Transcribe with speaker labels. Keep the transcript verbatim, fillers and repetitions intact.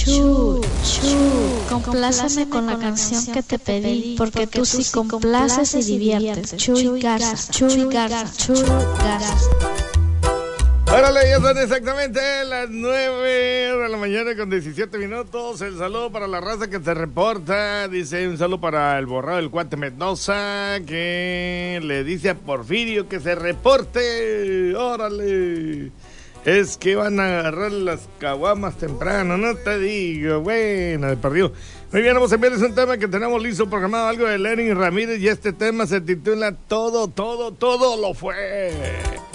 Speaker 1: Chu, Chu, compláceme con la canción que te pedí, porque tú sí complaces y diviertes. Chuy Garza, Chuy Garza, Chuy Garza.
Speaker 2: Órale, ya son exactamente las nueve de la mañana con diecisiete minutos. El saludo para la raza que se reporta. Dice un saludo para el borrado del Cuate Mendoza, que le dice a Porfirio que se reporte. Órale. Es que van a agarrar las caguamas temprano, no te digo. Bueno, de perdido. Muy bien, vamos a enviarles un tema que tenemos listo programado, algo de Lenin Ramírez, y este tema se titula Todo, todo, todo lo fue.